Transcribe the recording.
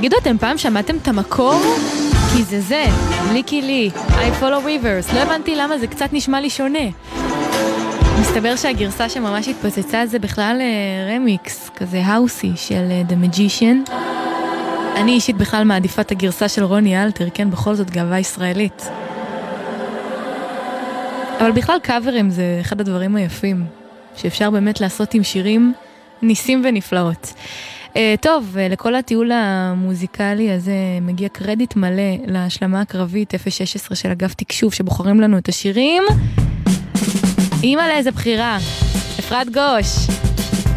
תגידו, אתם פעם שמעתם את המקור? כי זה, ליקי לי, I follow rivers. לא הבנתי למה, זה קצת נשמע לי שונה. מסתבר שהגרסה שממש התפוצצה זה בכלל רמיקס, כזה האוסי של The Magician. אני אישית בכלל מעדיפה את הגרסה של רוני אלתר, כן, בכל זאת גאווה ישראלית. אבל בכלל קאברים זה אחד הדברים היפים, שאפשר באמת לעשות עם שירים ניסים ונפלאות. טוב, לכל הטיול המוזיקלי הזה מגיע קרדיט מלא להשלמה הקרבית 016 של אגף תקשוב שבוחרים לנו את השירים. אימא לאיזה בחירה, אפרת גוש.